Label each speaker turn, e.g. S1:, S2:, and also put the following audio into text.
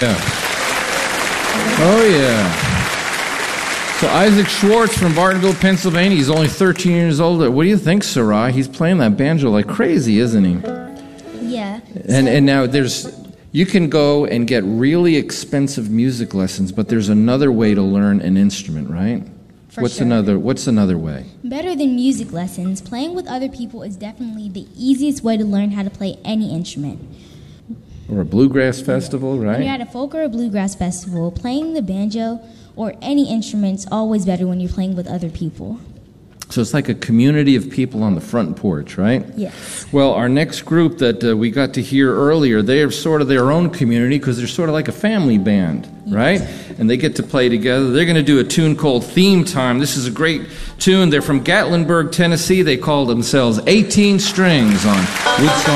S1: Yeah. Oh, yeah. So Isaac Schwartz from Bartonville, Pennsylvania. He's only 13 years old. What do you think, Sarah? He's playing that banjo like crazy, isn't he?
S2: Yeah.
S1: And now you can go and get really expensive music lessons, but there's another way to learn an instrument, right? What's another way?
S2: Better than music lessons, playing with other people is definitely the easiest way to learn how to play any instrument.
S1: Or a bluegrass festival, right?
S2: When you're at a folk or a bluegrass festival, playing the banjo or any instrument's always better when you're playing with other people.
S1: So it's like a community of people on the front porch, right?
S2: Yes.
S1: Well, our next group that we got to hear earlier, they are sort of their own community because they're sort of like a family band, right? And they get to play together. They're going to do a tune called Theme Time. This is a great tune. They're from Gatlinburg, Tennessee. They call themselves 18 Strings on Woodstock.